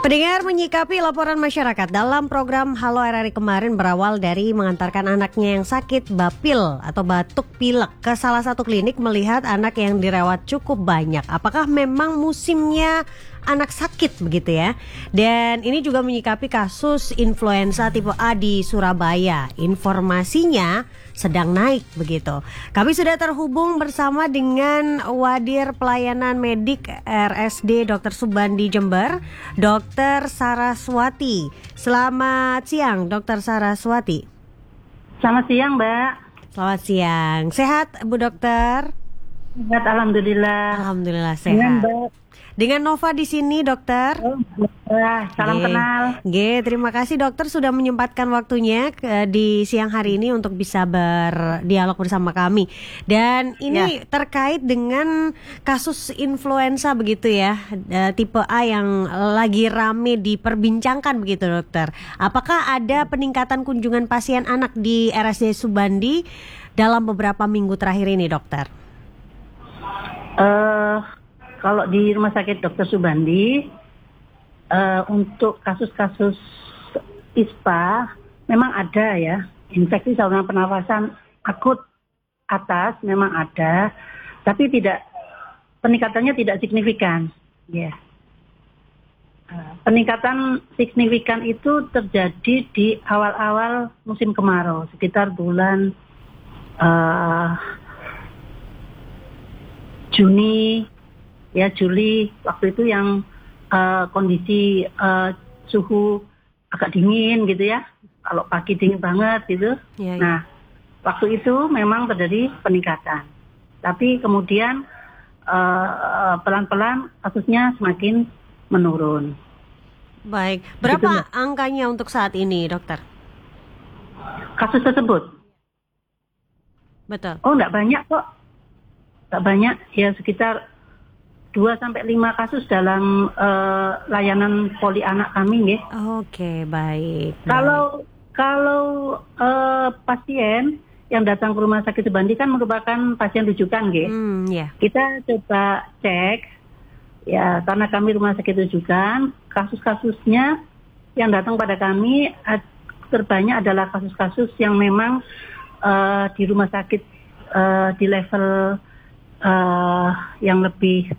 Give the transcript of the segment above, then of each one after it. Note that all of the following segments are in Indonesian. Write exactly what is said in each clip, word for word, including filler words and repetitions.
Pendengar menyikapi laporan masyarakat dalam program Halo R R I kemarin berawal dari mengantarkan anaknya yang sakit bapil atau batuk pilek ke salah satu klinik melihat anak yang dirawat cukup banyak. Apakah memang musimnya anak sakit begitu ya? Dan ini juga menyikapi kasus influenza tipe A di Surabaya. Informasinya sedang naik begitu. Kami sudah terhubung bersama dengan Wadir Pelayanan Medik R S D Dokter Subandi Jember, Dokter Saraswati. Selamat siang, Dokter Saraswati. Selamat siang, Mbak. Selamat siang. Sehat, Bu Dokter? Sehat, alhamdulillah. Alhamdulillah sehat. Dengan Mbak. Dengan Nova di sini, Dokter. Oh, ya, salam G. kenal. G, terima kasih Dokter sudah menyempatkan waktunya ke, di siang hari ini untuk bisa berdialog bersama kami. Dan ini ya. terkait dengan kasus influenza begitu ya, tipe A yang lagi rame diperbincangkan begitu, Dokter. Apakah ada peningkatan kunjungan pasien anak di R S D Subandi dalam beberapa minggu terakhir ini, Dokter? Eh uh... Kalau di Rumah Sakit Dokter Subandi, uh, untuk kasus-kasus ISPA memang ada ya, infeksi saluran pernafasan akut atas memang ada, tapi tidak peningkatannya tidak signifikan. Ya, yeah. uh, peningkatan signifikan itu terjadi di awal-awal musim kemarau, sekitar bulan uh, Juni. Ya Juli, waktu itu yang uh, kondisi uh, suhu agak dingin gitu ya, kalau pagi dingin banget gitu. Ya, ya. Nah, waktu itu memang terjadi peningkatan, tapi kemudian uh, pelan-pelan kasusnya semakin menurun. Baik, berapa gitu, angkanya untuk saat ini, Dokter? Kasus tersebut? Betul. Oh, enggak banyak kok, enggak banyak, ya sekitar dua sampai lima kasus dalam uh, layanan poli anak kami ya. Oke, baik. Kalau baik. kalau uh, pasien yang datang ke Rumah Sakit Subandi kan merupakan pasien rujukan ya. Hmm, yeah. Kita coba cek ya, karena kami Rumah Sakit rujukan, kasus-kasusnya yang datang pada kami terbanyak adalah kasus-kasus yang memang uh, di rumah sakit uh, di level uh, yang lebih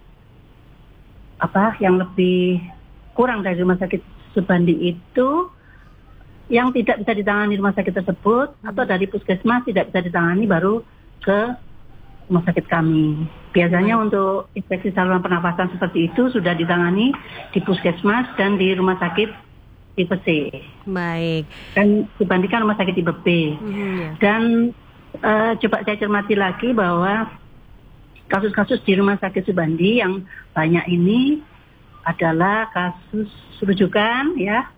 apa yang lebih kurang dari Rumah Sakit Subandi itu, yang tidak bisa ditangani rumah sakit tersebut hmm. atau dari puskesmas tidak bisa ditangani baru ke rumah sakit kami. Biasanya hmm. untuk infeksi saluran pernafasan seperti itu sudah ditangani di puskesmas dan di rumah sakit tipe C. Baik. Dan dibandingkan rumah sakit tipe B. Hmm, ya. Dan uh, coba saya cermati lagi bahwa kasus-kasus di Rumah Sakit Subandi yang banyak ini adalah kasus rujukan ya,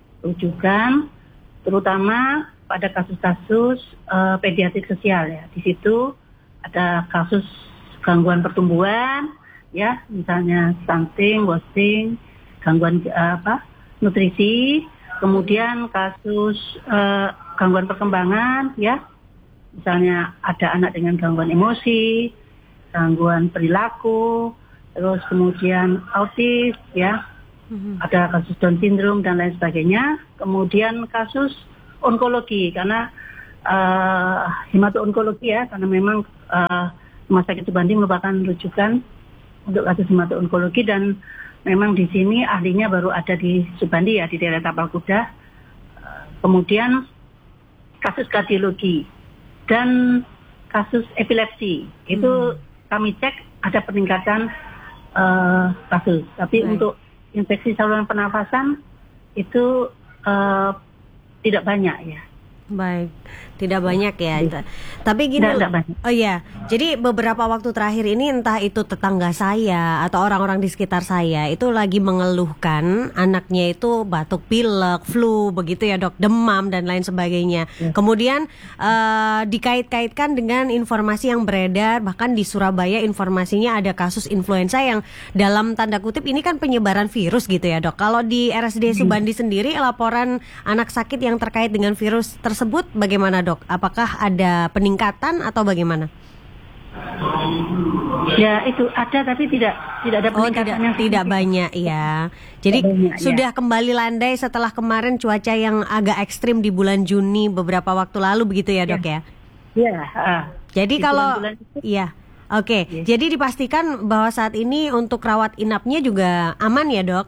rujukan terutama pada kasus-kasus uh, pediatrik sosial ya. Di situ ada kasus gangguan pertumbuhan ya, misalnya stunting, wasting, gangguan uh, apa nutrisi, kemudian kasus uh, gangguan perkembangan ya, misalnya ada anak dengan gangguan emosi, gangguan perilaku, terus kemudian autis ya, mm-hmm. ada kasus Down syndrome dan lain sebagainya. Kemudian kasus onkologi karena uh, hemato-onkologi ya, karena memang uh, Rumah Sakit Subandi merupakan rujukan untuk kasus hemato-onkologi dan memang di sini ahlinya baru ada di Subandi ya, di daerah Tapal Kuda. Uh, kemudian kasus kardiologi dan kasus epilepsi itu hmm. kami cek ada peningkatan uh, kasus, tapi Baik. untuk infeksi saluran pernafasan itu uh, tidak banyak ya. Baik, tidak banyak ya. Baik. Tapi gini, tidak, tidak banyak. Oh iya, jadi beberapa waktu terakhir ini entah itu tetangga saya atau orang-orang di sekitar saya itu lagi mengeluhkan anaknya itu batuk pilek, flu begitu ya dok, demam dan lain sebagainya. Ya. Kemudian uh, dikait-kaitkan dengan informasi yang beredar, bahkan di Surabaya informasinya ada kasus influenza yang dalam tanda kutip ini kan penyebaran virus gitu ya dok. Kalau di R S D Subandi hmm. sendiri laporan anak sakit yang terkait dengan virus tersebut bagaimana dok? Apakah ada peningkatan atau bagaimana? Ya itu ada tapi tidak tidak ada Oh, peningkatan tidak yang tidak signifikan. banyak ya. Jadi Tidak banyak, ya. sudah kembali landai setelah kemarin cuaca yang agak ekstrim di bulan Juni beberapa waktu lalu begitu ya, Dok ya. Ya. ah. Jadi Di kalau bulan-bulan itu, iya. Oke, Yes. jadi dipastikan bahwa saat ini untuk rawat inapnya juga aman ya, Dok?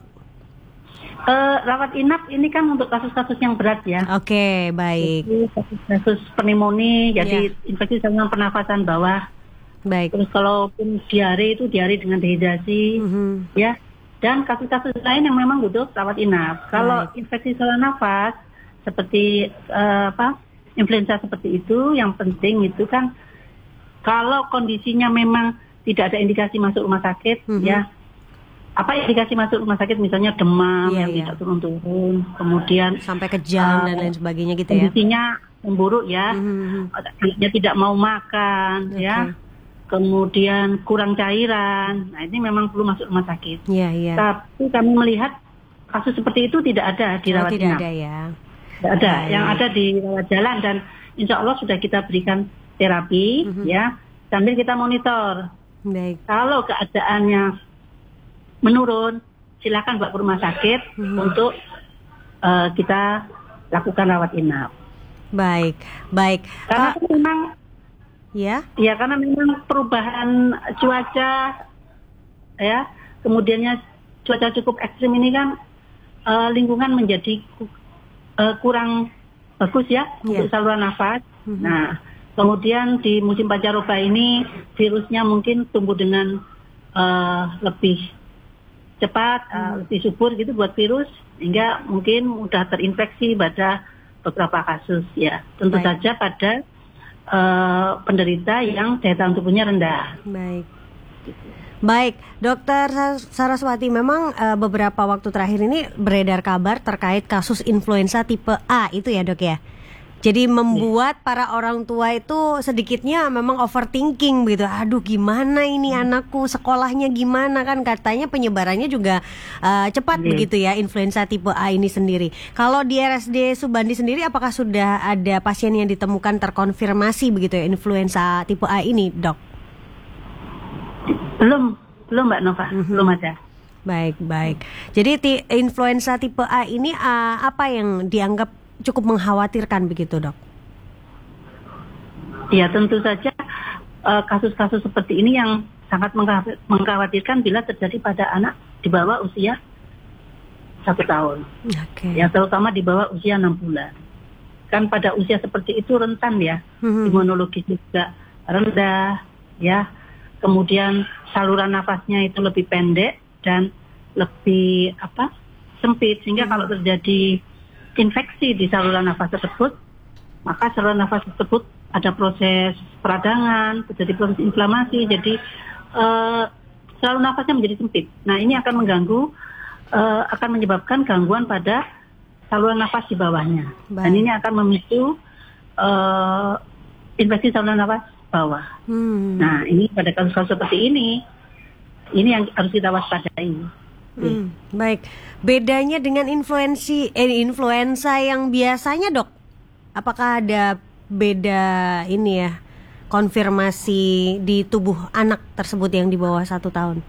eh, rawat inap ini kan untuk kasus-kasus yang berat ya. Oke, baik. Jadi kasus pneumonia, jadi Ya. infeksi saluran pernafasan bawah. Baik. Terus kalaupun diare itu diare dengan dehidrasi, Mhm. ya. Dan kasus-kasus lain yang memang butuh rawat inap. Kalau Baik. infeksi saluran nafas seperti eh, apa influenza seperti itu, yang penting itu kan kalau kondisinya memang tidak ada indikasi masuk rumah sakit, Mhm. ya. Apa indikasi masuk rumah sakit, misalnya demam Iya, yang iya. tidak turun-turun, kemudian Sampai kejang dan eh, lain sebagainya gitu ya. kondisinya memburuk ya, Mhm. dia tidak mau makan, Oke. ya, kemudian kurang cairan. Nah ini memang perlu masuk rumah sakit. Iya, iya. Tapi kami melihat kasus seperti itu tidak ada di Oh, rawat tidak inap. ada ya. Tidak ada. Baik. Yang ada di rawat jalan, dan insya Allah sudah kita berikan terapi, Mhm. ya, sambil kita monitor. Baik. Kalau keadaannya menurun, silakan bawa ke rumah sakit Mhm. untuk eh, kita lakukan rawat inap. Baik. Baik. Karena Pak, kan memang ya. ya karena memang perubahan cuaca, ya, kemudiannya cuaca cukup ekstrim ini kan eh, lingkungan menjadi ku- eh, kurang bagus ya Iya. untuk saluran nafas. Mhm. Nah, kemudian di musim pancaroba ini virusnya mungkin tumbuh dengan eh, lebih cepat, eh, lebih subur gitu buat virus, sehingga mungkin mudah terinfeksi pada beberapa kasus ya. Tentu Baik. saja pada eh, penderita yang daya tahan tubuhnya rendah. Baik. Baik, Dokter Sar- Saraswati, memang eh, beberapa waktu terakhir ini beredar kabar terkait kasus influenza tipe A itu ya, Dok ya. Jadi membuat para orang tua itu sedikitnya memang overthinking begitu. Aduh, gimana ini anakku, sekolahnya gimana, kan katanya penyebarannya juga eh, cepat Iya. begitu ya, influenza tipe A ini sendiri. Kalau di R S D Subandi sendiri, apakah sudah ada pasien yang ditemukan terkonfirmasi begitu ya influenza tipe A ini, Dok? Belum, belum Mbak Nova, Mhm. belum ada. Baik, baik. Jadi ti- influenza tipe A ini uh, apa yang dianggap cukup mengkhawatirkan begitu, Dok? Ya tentu saja eh, kasus-kasus seperti ini yang sangat mengkhaw- mengkhawatirkan bila terjadi pada anak di bawah usia satu tahun, Oke. ya terutama di bawah usia enam bulan. Kan pada usia seperti itu rentan ya, Mhm. imunologi juga rendah, ya. Kemudian saluran nafasnya itu lebih pendek dan lebih apa sempit, sehingga kalau terjadi infeksi di saluran nafas tersebut, maka saluran nafas tersebut ada proses peradangan, terjadi proses inflamasi, jadi eh, saluran nafasnya menjadi sempit. Nah ini akan mengganggu, eh, akan menyebabkan gangguan pada saluran nafas di bawahnya, dan Baik. ini akan memicu eh, infeksi saluran nafas bawah. Hmm. Nah ini pada kasus-kasus seperti ini, ini yang harus kita waspadai. Hmm, baik. Bedanya dengan influensi eh, influenza yang biasanya, Dok? Apakah ada beda ini ya, konfirmasi di tubuh anak tersebut yang di bawah satu tahun?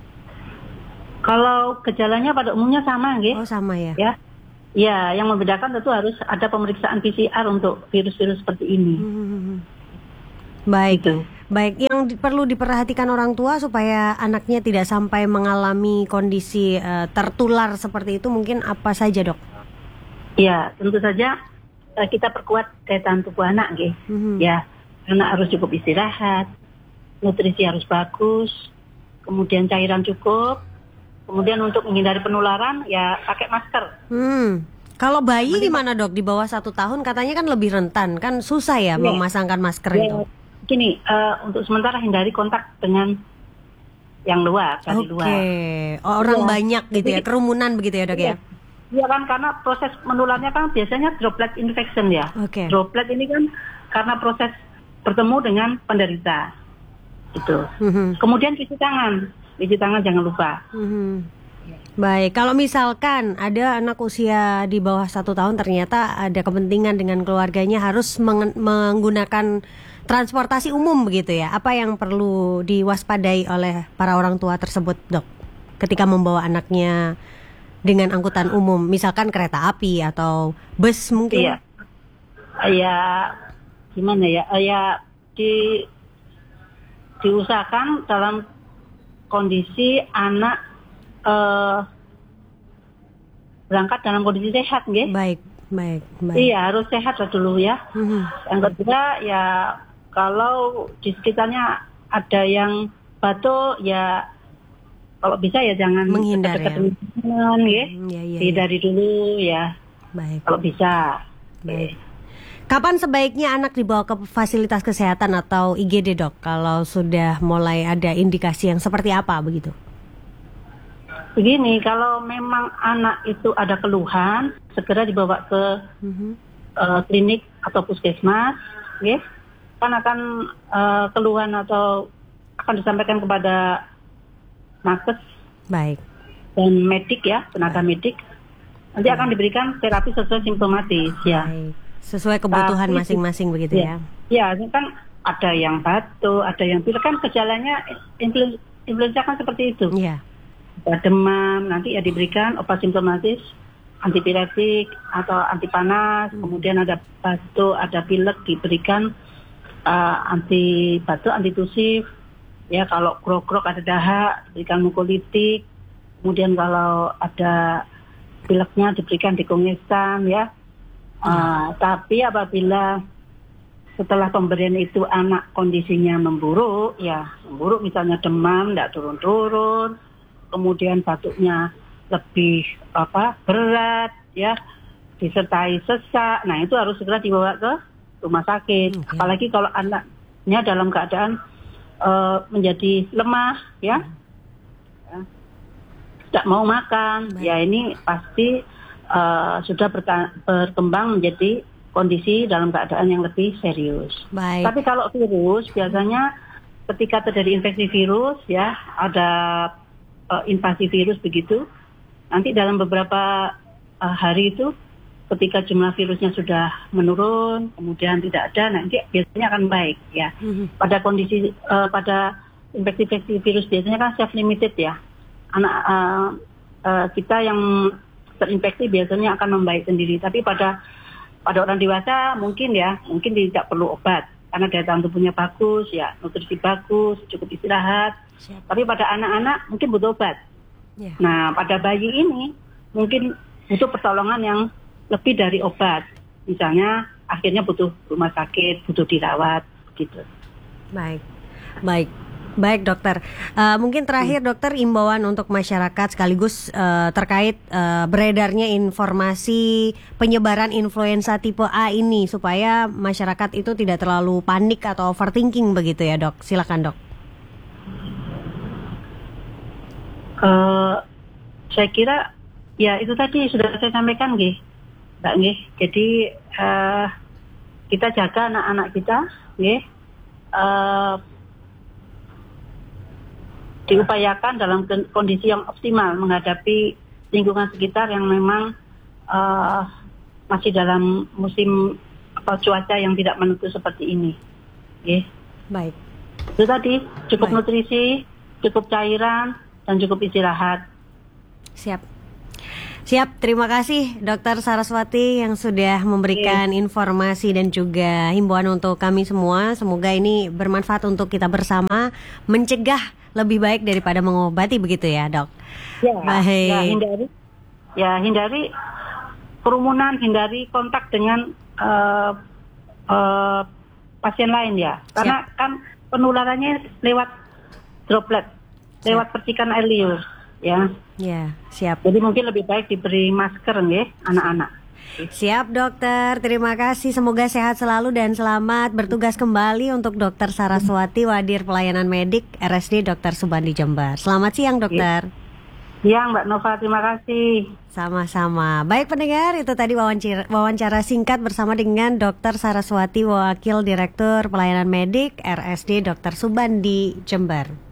Kalau gejalanya pada umumnya sama, nggih. Oh, sama ya. Ya, ya, yang membedakan tentu harus ada pemeriksaan P C R untuk virus-virus seperti ini. Hmm. Baik. Gitu. Baik, yang di- perlu diperhatikan orang tua supaya anaknya tidak sampai mengalami kondisi eh, tertular seperti itu mungkin apa saja, Dok? Ya, tentu saja eh, kita perkuat daya tahan tubuh anak, nggih. Mhm. Ya, anak harus cukup istirahat, nutrisi harus bagus, kemudian cairan cukup, kemudian untuk menghindari penularan ya pakai masker. Hmm. Kalau bayi gimana, Dok? Di bawah satu tahun katanya kan lebih rentan, kan susah ya Iya. memasangkan masker Ya, itu. gini, eh, untuk sementara hindari kontak dengan yang luar, dari Oke, luar. Oh, orang Iya. banyak gitu ya, Jadi- kerumunan begitu ya, Dok ya? Iya kan, karena proses menularnya kan biasanya droplet infection ya. Oke. Droplet ini kan karena proses bertemu dengan penderita. Gitu. Mhm. Kemudian cuci tangan. Cuci tangan jangan lupa. Mhm. Baik, kalau misalkan ada anak usia di bawah satu tahun ternyata ada kepentingan dengan keluarganya harus mengen- menggunakan transportasi umum begitu ya. Apa yang perlu diwaspadai oleh para orang tua tersebut, Dok, ketika membawa anaknya dengan angkutan umum, misalkan kereta api atau bus mungkin? Iya. Ya gimana ya? Ya di diusahakan dalam kondisi anak eh, berangkat dalam kondisi sehat, nggih. Baik, baik, baik. Iya, harus sehat dulu ya. Mm-hmm. Yang kedua ya kalau di sekitarnya ada yang batuk ya kalau bisa ya jangan menghindar ya. Teman, ya. Mm, ya, ya, Hindari ya. dulu ya. Baik. Kalau bisa. Baik. Kapan sebaiknya anak dibawa ke fasilitas kesehatan atau I G D, Dok? Kalau sudah mulai ada indikasi yang seperti apa begitu? Begini, kalau memang anak itu ada keluhan, segera dibawa ke mm-hmm. uh, klinik atau puskesmas, ya. Kan akan uh, keluhan atau akan disampaikan kepada nakes, baik, dan medik ya, tenaga baik. medik. Nanti baik. akan diberikan terapi sesuai simptomatis, ya. Baik. Sesuai kebutuhan Tapi, masing-masing begitu ya? Ya, ini kan ada yang batuk, ada yang pilek, kan gejalanya influenza kan seperti itu. Iya. Ada demam, nanti ya diberikan obat simptomatis, antipiretik atau anti panas, hmm. kemudian ada batuk, ada pilek, diberikan uh, anti batuk, antitusif. Ya, kalau krok-krok ada dahak, diberikan mukolitik. Kemudian kalau ada pileknya diberikan dekongestan, ya. Uh, hmm. Tapi apabila setelah pemberian itu anak kondisinya memburuk, ya memburuk misalnya demam, tidak turun-turun, kemudian batuknya lebih apa berat, ya, disertai sesak. Nah, itu harus segera dibawa ke rumah sakit. Okay. Apalagi kalau anaknya dalam keadaan uh, menjadi lemah, ya, hmm. tidak mau makan. Baik. Ya ini pasti uh, sudah berta- berkembang menjadi kondisi dalam keadaan yang lebih serius. Baik. Tapi kalau virus biasanya ketika terjadi infeksi virus, ya, ada invasi virus begitu, nanti dalam beberapa uh, hari itu ketika jumlah virusnya sudah menurun, kemudian tidak ada, nanti biasanya akan baik, ya. Mm-hmm. Pada kondisi uh, pada infeksi-infeksi virus biasanya kan self limited, ya. Anak uh, uh, kita yang terinfeksi biasanya akan membaik sendiri, tapi pada pada orang dewasa mungkin ya, mungkin tidak perlu obat karena daya tahan tubuhnya bagus, ya, nutrisi bagus, cukup istirahat. Siap. Tapi pada anak-anak mungkin butuh obat. Ya. Nah, pada bayi ini mungkin butuh pertolongan yang lebih dari obat. Misalnya akhirnya butuh rumah sakit, butuh dirawat, gitu. Baik, baik. Baik dokter, uh, mungkin terakhir dokter imbauan untuk masyarakat sekaligus uh, terkait uh, beredarnya informasi penyebaran influenza tipe A ini supaya masyarakat itu tidak terlalu panik atau overthinking begitu ya dok. Silakan dok. Uh, saya kira ya itu tadi sudah saya sampaikan nggih, Mbak nggih. Jadi uh, kita jaga anak-anak kita nggih. Uh, diupayakan dalam kondisi yang optimal menghadapi lingkungan sekitar yang memang uh, masih dalam musim apa, cuaca yang tidak menentu seperti ini. Okay. Baik. Itu tadi cukup Baik. nutrisi, cukup cairan, dan cukup istirahat. Siap. Siap, terima kasih Dokter Saraswati yang sudah memberikan okay. informasi dan juga himbauan untuk kami semua. Semoga ini bermanfaat untuk kita bersama mencegah lebih baik daripada mengobati begitu ya dok. Ya, baik. Ya hindari, ya hindari kerumunan, hindari kontak dengan uh, uh, pasien lain ya. Karena Siap. kan penularannya lewat droplet, Siap. lewat percikan air liur. Ya. Ya, siap. Jadi mungkin lebih baik diberi masker nih anak-anak. Siap dokter, terima kasih. Semoga sehat selalu dan selamat bertugas kembali untuk Dokter Saraswati, Wadir Pelayanan Medik R S D Dokter Subandi Jember. Selamat siang dokter. Siang Mbak Nova, terima kasih. Sama-sama. Baik pendengar, itu tadi wawancara, wawancara singkat bersama dengan Dokter Saraswati, Wakil Direktur Pelayanan Medik R S D Dokter Subandi Jember.